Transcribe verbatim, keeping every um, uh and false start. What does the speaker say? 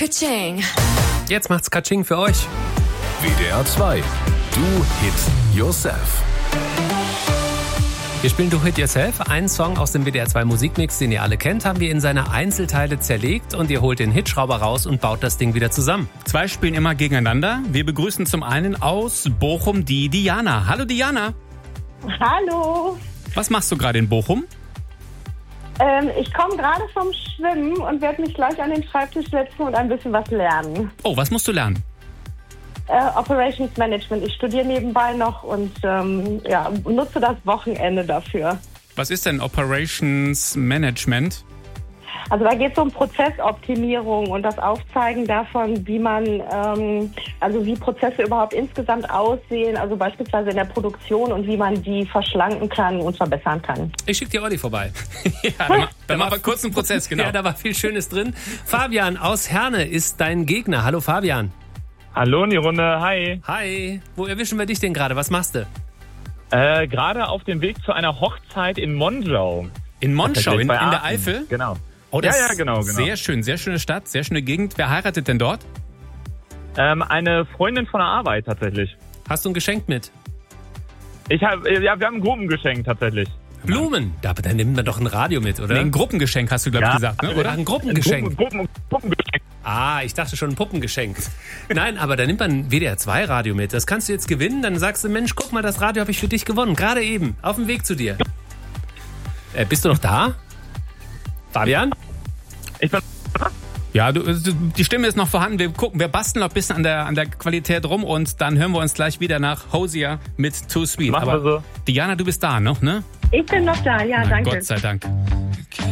Ka-ching. Jetzt macht's Katsching für euch. W D R zwei. Do Hit Yourself. Wir spielen Do Hit Yourself. Einen Song aus dem W D R zwei Musikmix, den ihr alle kennt, haben wir in seine Einzelteile zerlegt und ihr holt den Hitschrauber raus und baut das Ding wieder zusammen. Zwei spielen immer gegeneinander. Wir begrüßen zum einen aus Bochum die Diana. Hallo Diana. Hallo. Was machst du gerade in Bochum? Ähm, ich komme gerade vom Schwimmen und werde mich gleich an den Schreibtisch setzen und ein bisschen was lernen. Oh, was musst du lernen? Äh, Operations Management. Ich studiere nebenbei noch und ähm, ja, nutze das Wochenende dafür. Was ist denn Operations Management? Also da geht es um Prozessoptimierung und das Aufzeigen davon, wie man, ähm, also wie Prozesse überhaupt insgesamt aussehen, also beispielsweise in der Produktion und wie man die verschlanken kann und verbessern kann. Ich schicke dir Olli vorbei. Ja, dann, dann machen wir kurz einen Prozess, genau. Ja, da war viel Schönes drin. Fabian aus Herne ist dein Gegner. Hallo Fabian. Hallo in die Runde, hi. Hi. Wo erwischen wir dich denn gerade? Was machst du? Äh, gerade auf dem Weg zu einer Hochzeit in Monschau. In Monschau, in, in Bei der Aachen. Eifel? Genau. Oh, das Ja, ja, genau, genau. Sehr schön, sehr schöne Stadt, sehr schöne Gegend. Wer heiratet denn dort? Ähm, eine Freundin von der Arbeit tatsächlich. Hast du ein Geschenk mit? Ich hab, äh, ja, wir haben ein Gruppengeschenk tatsächlich. Blumen. Da, aber dann nimmt man doch ein Radio mit, oder? Nee, ein Gruppengeschenk hast du, glaube ich, Ja. gesagt, ne? Oder oder? ein Gruppengeschenk. Gruppen, Gruppen, Gruppengeschenk. Ah, ich dachte schon ein Puppengeschenk. Nein, aber da nimmt man ein W D R zwei Radio mit. Das kannst du jetzt gewinnen. Dann sagst du, Mensch, guck mal, das Radio habe ich für dich gewonnen. Gerade eben. Auf dem Weg zu dir. Äh, bist du noch da? Fabian? Ich bin... Ja, du, die Stimme ist noch vorhanden. Wir gucken, wir basteln noch ein bisschen an der, an der Qualität rum und dann hören wir uns gleich wieder nach Hosier mit Too Sweet. Machen Aber wir so. Diana, du bist da noch, ne? Ich bin noch da, ja, Na, danke. Gott sei Dank.